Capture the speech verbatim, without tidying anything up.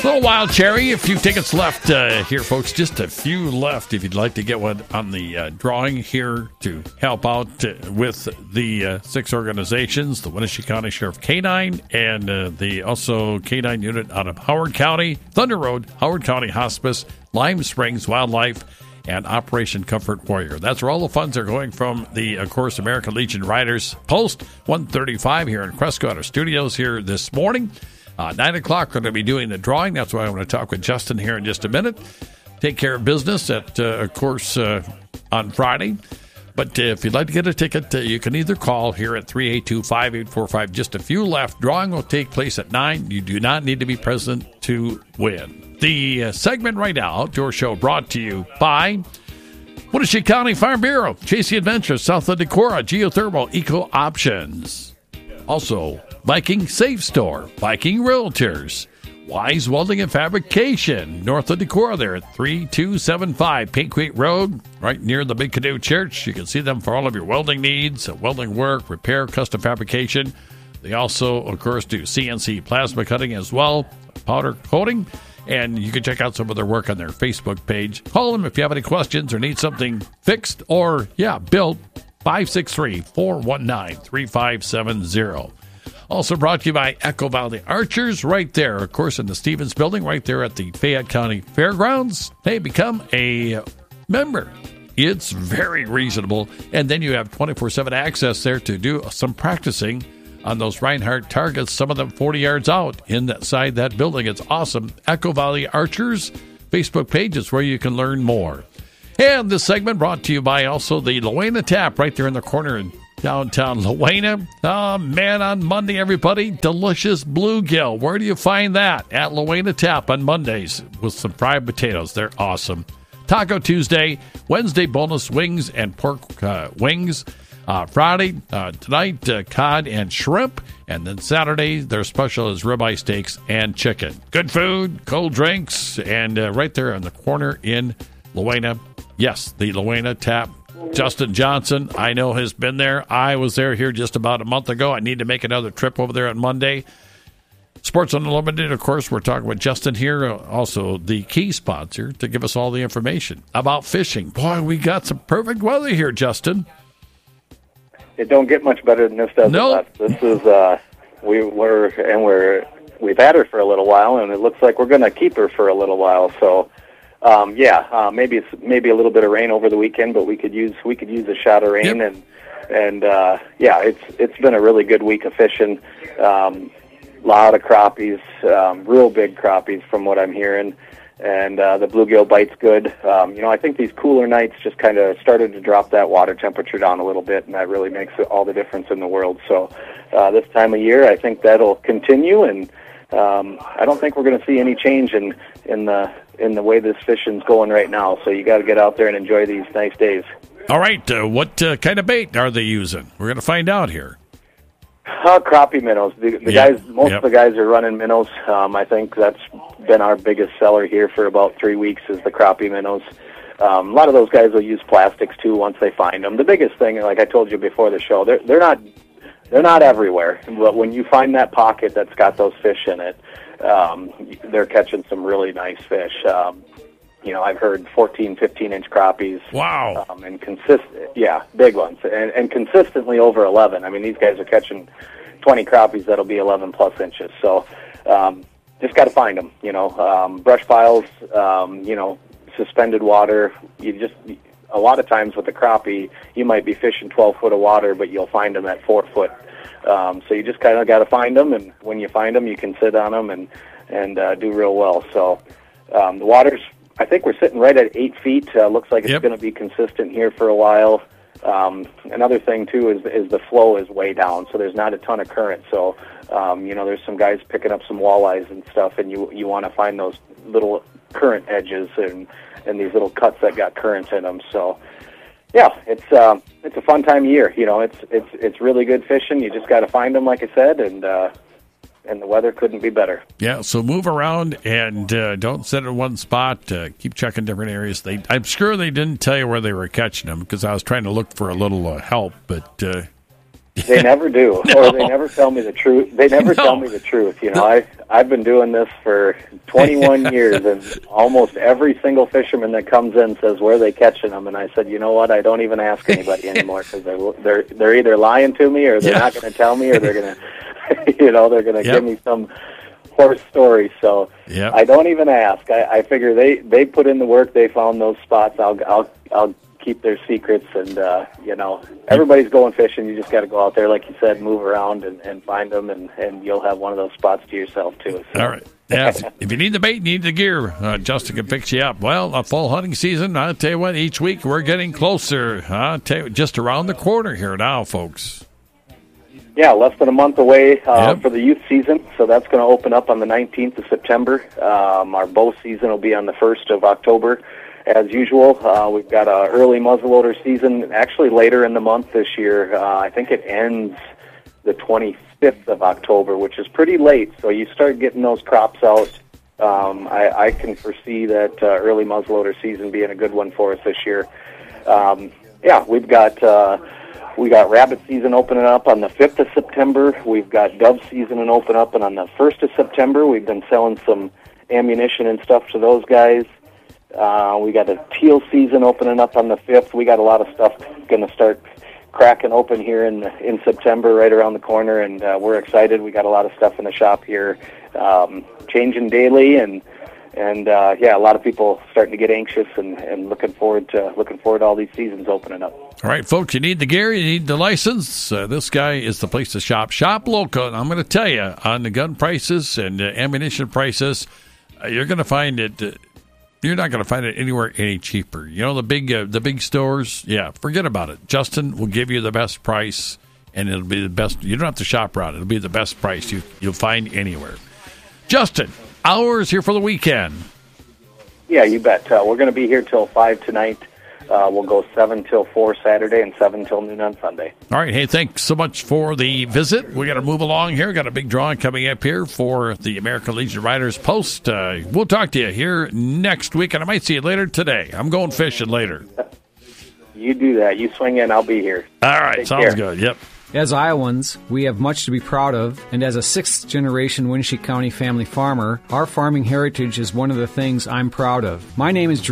Little Wild Cherry, a few tickets left uh, here, folks. Just a few left if you'd like to get one on the uh, drawing here to help out uh, with the uh, six organizations, the Wenatchee County Sheriff K nine and uh, the also K nine unit out of Howard County, Thunder Road, Howard County Hospice, Lime Springs Wildlife, and Operation Comfort Warrior. That's where all the funds are going from the, of course, American Legion Riders Post one thirty-five here in Cresco at our studios here this morning. Uh, nine o'clock, we're going to be doing the drawing. That's why I want to talk with Justin here in just a minute. Take care of business at, uh, of course, uh, on Friday. But uh, if you'd like to get a ticket, uh, you can either call here at three eight two, five eight four five. Just a few left. Drawing will take place at nine. You do not need to be present to win. The uh, segment right now, Outdoor Show, brought to you by Wenatchee County Farm Bureau, Chasey Adventures, South of Decorah, Geothermal Eco Options. Also, Viking Safe Store, Viking Realtors, Wise Welding and Fabrication, north of Decorah there at three two seven five Paint Creek Road, right near the Big Canoe Church. You can see them for all of your welding needs, welding work, repair, custom fabrication. They also, of course, do C N C plasma cutting as well, powder coating, and you can check out some of their work on their Facebook page. Call them if you have any questions or need something fixed or, yeah, built. five six three, four one nine, three five seven zero. Also brought to you by Echo Valley Archers, right there, of course, in the Stevens Building, right there at the Fayette County Fairgrounds. Hey, become a member. It's very reasonable. And then you have twenty-four seven access there to do some practicing on those Reinhardt targets, some of them forty yards out inside that building. It's awesome. Echo Valley Archers Facebook page is where you can learn more. And this segment brought to you by also the Luena Tap right there in the corner in downtown Luena. Oh, man, on Monday, everybody, delicious bluegill. Where do you find that? At Luena Tap on Mondays with some fried potatoes. They're awesome. Taco Tuesday, Wednesday, boneless wings and pork uh, wings. Uh, Friday, uh, tonight, uh, cod and shrimp. And then Saturday, their special is ribeye steaks and chicken. Good food, cold drinks, and uh, right there in the corner in Luena. Yes, the Luena Tap. Justin Johnson, I know, has been there. I was there here just about a month ago. I need to make another trip over there on Monday. Sports Unlimited, of course, we're talking with Justin here, also the key sponsor, to give us all the information about fishing. Boy, we got some perfect weather here, Justin. It don't get much better than this, does nope. it? This is, uh, we were, and we're, we've had her for a little while, and it looks like we're going to keep her for a little while, so... Um, yeah, uh, maybe it's maybe a little bit of rain over the weekend, but we could use we could use a shot of rain, yep. and and uh, yeah, it's it's been a really good week of fishing. Um, lot of crappies, um, real big crappies from what I'm hearing, and uh, the bluegill bite's good. Um, you know, I think these cooler nights just kind of started to drop that water temperature down a little bit, and that really makes all the difference in the world. So uh, this time of year, I think that'll continue, and um, I don't think we're going to see any change in in the in the way this fishing's going right now. So you got to get out there and enjoy these nice days. All right. Uh, what uh, kind of bait are they using? We're going to find out here. Uh, crappie minnows. The, the yeah. guys, most yep. of the guys are running minnows. Um, I think that's been our biggest seller here for about three weeks is the crappie minnows. Um, a lot of those guys will use plastics too once they find them. The biggest thing, like I told you before the show, they're they're not they're not everywhere. But when you find that pocket that's got those fish in it, um, they're catching some really nice fish. Um, you know, I've heard fourteen, fifteen inch crappies. Wow. Um, and consist, yeah, big ones, and, and consistently over eleven. I mean, these guys are catching twenty crappies that'll be eleven plus inches. So, um, just got to find them. You know, um, brush piles. Um, you know, suspended water. You just a lot of times with the crappie, you might be fishing twelve foot of water, but you'll find them at four foot. Um, so you just kind of got to find them, and when you find them, you can sit on them and and uh, do real well. So um, the water's, I think we're sitting right at eight feet. Uh, looks like it's yep. going to be consistent here for a while. Um, another thing too is is the flow is way down, so there's not a ton of current. So um, you know, there's some guys picking up some walleyes and stuff, and you you want to find those little current edges and and these little cuts that got current in them. So. Yeah, it's uh, it's a fun time of year. You know, it's it's it's really good fishing. You just got to find them, like I said, and uh, and the weather couldn't be better. Yeah, so move around and uh, don't sit in one spot. Uh, keep checking different areas. They, I'm sure they didn't tell you where they were catching them because I was trying to look for a little uh, help, but uh, They never do, No. or they never tell me the truth. They never No. tell me the truth. You know, I I've been doing this for twenty-one years, and almost every single fisherman that comes in says where are they catching them, and I said, you know what? I don't even ask anybody anymore because they're they're they're either lying to me, or they're Yeah. not going to tell me, or they're going to, you know, they're going to Yep. give me some horse story. So Yep. I don't even ask. I, I figure they they put in the work. They found those spots. I'll I'll I'll. keep their secrets, and uh, you know, everybody's going fishing. You just got to go out there, like you said, move around and, and find them, and, and you'll have one of those spots to yourself too. So. All right. Yeah, if, if you need the bait, you need the gear. Uh, Justin can fix you up. Well, a fall hunting season, I'll tell you what, each week we're getting closer. I'll tell you, just around the corner here now, folks. Yeah, less than a month away uh, Yep. for the youth season, so that's going to open up on the nineteenth of September. Um, our bow season will be on the first of October. As usual, uh, we've got an early muzzleloader season, actually later in the month this year. Uh, I think it ends the twenty-fifth of October, which is pretty late, so you start getting those crops out. Um, I, I can foresee that uh, early muzzleloader season being a good one for us this year. Um, yeah, we've got uh, we got rabbit season opening up on the fifth of September. We've got dove season and open up, and on the first of September, we've been selling some ammunition and stuff to those guys. Uh, we got a teal season opening up on the fifth. We got a lot of stuff going to start cracking open here in in September, right around the corner, and uh, we're excited. We got a lot of stuff in the shop here, um, changing daily, and and uh, yeah, a lot of people starting to get anxious and, and looking forward to looking forward to all these seasons opening up. All right, folks, you need the gear, you need the license. Uh, this guy is the place to shop. Shop local. And I'm going to tell you, on the gun prices and uh, ammunition prices, uh, you're going to find it. Uh, You're not going to find it anywhere any cheaper. You know, the big uh, the big stores, yeah, forget about it. Justin will give you the best price, and it'll be the best. You don't have to shop around. It'll be the best price you, you'll find anywhere. Justin, hours here for the weekend. Yeah, you bet. Uh, we're going to be here till five tonight. Uh, we'll go seven till four Saturday and seven till noon on Sunday. All right. Hey, thanks so much for the visit. We got to move along here. Got a big drawing coming up here for the American Legion Riders Post. Uh, we'll talk to you here next week, and I might see you later today. I'm going fishing later. You do that. You swing in. I'll be here. All right. Take Sounds care. good. Yep. As Iowans, we have much to be proud of, and as a sixth-generation Winnebago County family farmer, our farming heritage is one of the things I'm proud of. My name is Jerome